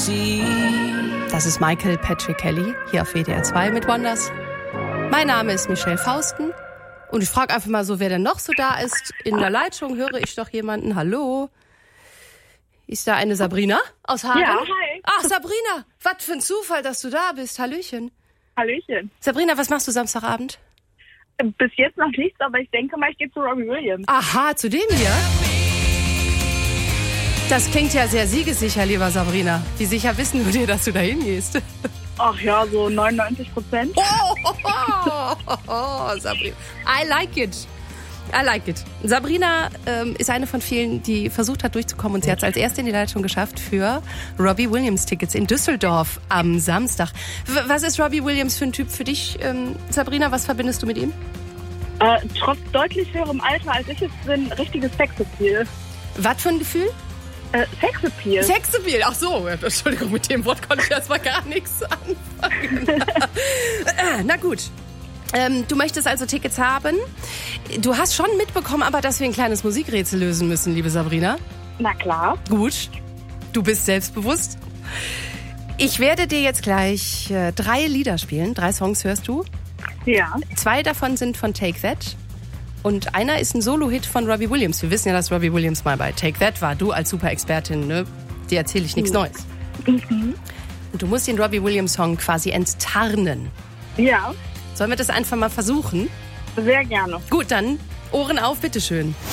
Das ist Michael Patrick Kelly hier auf WDR 2 mit Wonders. Mein Name ist Michelle Fausten und ich frage einfach mal so, wer denn noch so da ist. In der Leitung höre ich doch jemanden. Hallo? Ist da eine Sabrina aus Hagen? Ja, hi. Ach, Sabrina, was für ein Zufall, dass du da bist. Hallöchen. Hallöchen. Sabrina, was machst du Samstagabend? Bis jetzt noch nichts, aber ich denke mal, ich gehe zu Robbie Williams. Aha, zu dem hier? Das klingt ja sehr siegessicher, lieber Sabrina. Wie sicher wissen wir dir, dass du da hingehst? Ach ja, so 99%. Sabrina. I like it. I like it. Sabrina ist eine von vielen, die versucht hat durchzukommen und sie hat es als erste in die Leitung geschafft für Robbie Williams Tickets in Düsseldorf am Samstag. Was ist Robbie Williams für ein Typ für dich, Sabrina? Was verbindest du mit ihm? Trotz deutlich höherem Alter als ich es bin, richtiges Sexappeal. Was für ein Gefühl? Sexappeal. Sexappeal, ach so. Entschuldigung, mit dem Wort konnte ich erstmal gar nichts anfangen. Na gut. Du möchtest also Tickets haben. Du hast schon mitbekommen, aber dass wir ein kleines Musikrätsel lösen müssen, liebe Sabrina. Na klar. Gut. Du bist selbstbewusst. Ich werde dir jetzt gleich 3 Lieder spielen. 3 Songs hörst du. Ja. 2 davon sind von Take That. Und einer ist ein Solo-Hit von Robbie Williams. Wir wissen ja, dass Robbie Williams mal bei Take That war. Du als Super-Expertin, ne? Dir erzähle ich nichts Neues. Mhm. Und du musst den Robbie Williams-Song quasi enttarnen. Ja. Sollen wir das einfach mal versuchen? Sehr gerne. Gut, dann Ohren auf, bitteschön.